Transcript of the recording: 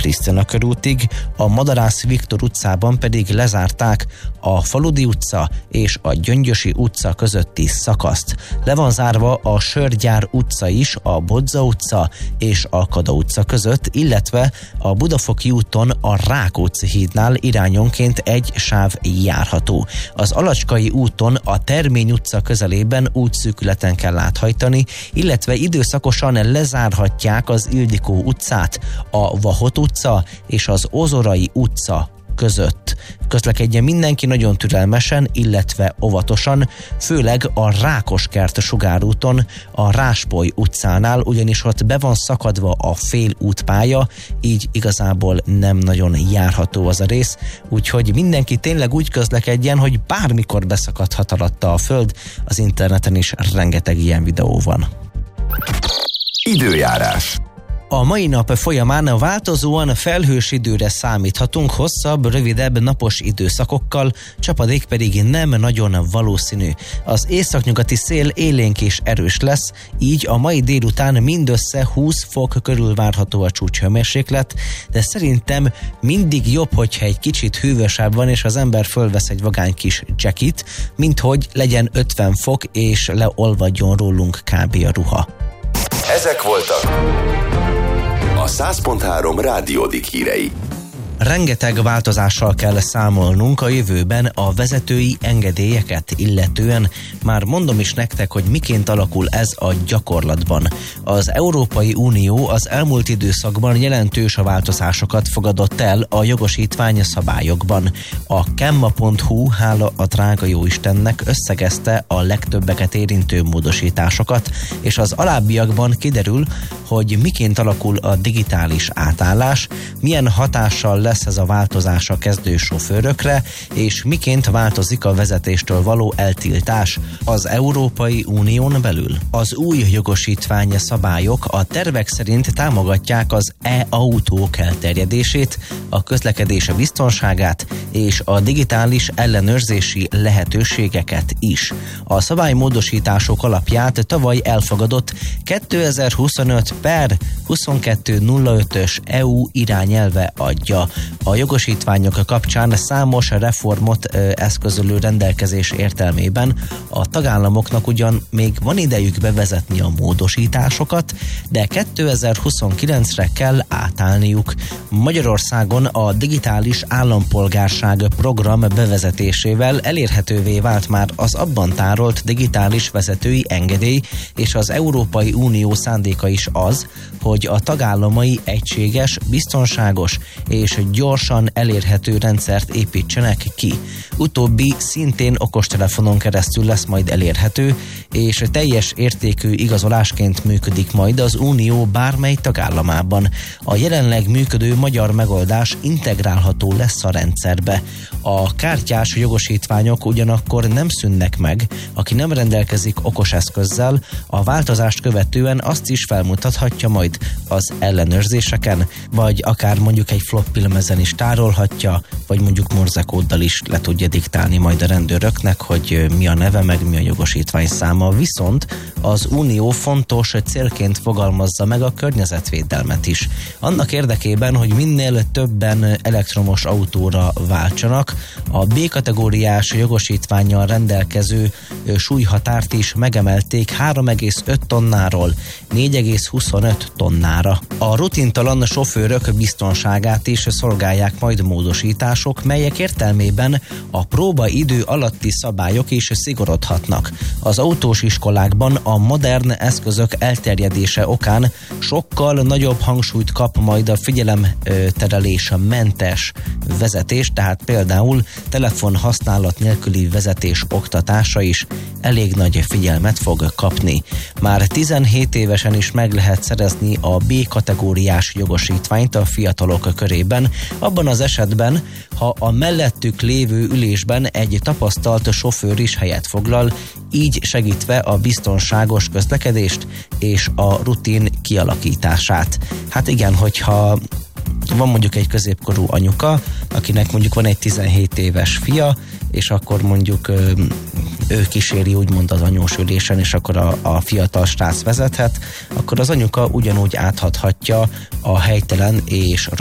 Krisztina körútig, a Madarász Viktor utcában pedig lezárták a Faludi utca és a Gyöngyösi utca közötti szakaszt. Le van zárva a Sörgyár utca is, a Bodza utca és a Kada utca között, illetve a Budafoki úton a Rákóczi hídnál irányonként egy sáv járható. Az Alacskai úton a Termény utca közelében útszűkületen kell áthajtani, illetve időszakosan lezárhatják az Ildikó utcát, a Vahot utca és az Ozorai utca között. Közlekedjen mindenki nagyon türelmesen, illetve óvatosan, főleg a Rákoskert Sugárúton, a Ráspoly utcánál, ugyanis ott be van szakadva a félútpálya, így igazából nem nagyon járható az a rész, úgyhogy mindenki tényleg úgy közlekedjen, hogy bármikor beszakadhat alatta a föld. Az interneten is rengeteg ilyen videó van. Időjárás. A mai nap folyamán változóan felhős időre számíthatunk, hosszabb, rövidebb napos időszakokkal, csapadék pedig nem nagyon valószínű. Az északnyugati szél élénk és erős lesz, így a mai délután mindössze 20 fok körül várható a csúcshőmérséklet, de szerintem mindig jobb, hogyha egy kicsit hűvösebb van, és az ember fölvesz egy vagány kis jackit, mint hogy legyen 50 fok, és leolvadjon rólunk kb. A ruha. Ezek voltak a 100.3 Rádiódik hírei. Rengeteg változással kell számolnunk a jövőben a vezetői engedélyeket illetően. Már mondom is nektek, hogy miként alakul ez a gyakorlatban. Az Európai Unió az elmúlt időszakban jelentős változásokat fogadott el a jogosítvány szabályokban. A Kemma.hu, hála a drága jóistennek, összegezte a legtöbbeket érintő módosításokat, és az alábbiakban kiderül, hogy miként alakul a digitális átállás, milyen hatással lesz ez a változás a kezdő sofőrökre, és miként változik a vezetéstől való eltiltás az Európai Unión belül. Az új jogosítvány szabályok a tervek szerint támogatják az e-autók elterjedését, a közlekedés biztonságát és a digitális ellenőrzési lehetőségeket is. A szabálymódosítások alapját tavaly elfogadott 2025/2205-ös EU irányelve adja. A jogosítványok kapcsán számos reformot eszközölő rendelkezés értelmében a tagállamoknak ugyan még van idejük bevezetni a módosításokat, de 2029-re kell átállniuk. Magyarországon a digitális állampolgárság program bevezetésével elérhetővé vált már az abban tárolt digitális vezetői engedély, és az Európai Unió szándéka is az, hogy a tagállamai egységes, biztonságos és gyorsan elérhető rendszert építsenek ki. Utóbbi szintén okostelefonon keresztül lesz majd elérhető, és teljes értékű igazolásként működik majd az Unió bármely tagállamában. A jelenleg működő magyar megoldás integrálható lesz a rendszerbe. A kártyás jogosítványok ugyanakkor nem szűnnek meg, aki nem rendelkezik okos eszközzel, a változást követően azt is felmutathatja majd az ellenőrzéseken, vagy akár mondjuk egy floppy lemezen is tárolhatja, vagy mondjuk morzekóddal is le tudja diktálni majd a rendőröknek, hogy mi a neve, meg mi a jogosítvány száma. Viszont az Unió fontos célként fogalmazza meg a környezetvédelmet is. Annak érdekében, hogy minél többen elektromos autóra váltsanak, a B-kategóriás jogosítvánnyal rendelkező súlyhatárt is megemelték 3,5 tonnáról 4,25 tonnára. A rutintalan sofőrök biztonságát is szolgálják majd módosítások, melyek értelmében a próbaidő alatti szabályok is szigorodhatnak. Az autós iskolákban a modern eszközök elterjedése okán sokkal nagyobb hangsúlyt kap majd a figyelemterelés mentes vezetés, tehát például telefon használat nélküli vezetés oktatása is elég nagy figyelmet fog kapni. Már 17 évesen is meg lehet szerezni a B-kategóriás jogosítványt a fiatalok körében, abban az esetben, ha a mellettük lévő ülésben egy tapasztalt sofőr is helyet foglal, így segítve a biztonságos közlekedést és a rutin kialakítását. Hát igen, hogyha van mondjuk egy középkorú anyuka, akinek mondjuk van egy 17 éves fia, és akkor mondjuk ő kíséri úgymond az anyós ülésen, és akkor a fiatal srác vezethet, akkor az anyuka ugyanúgy áthathatja a helytelen és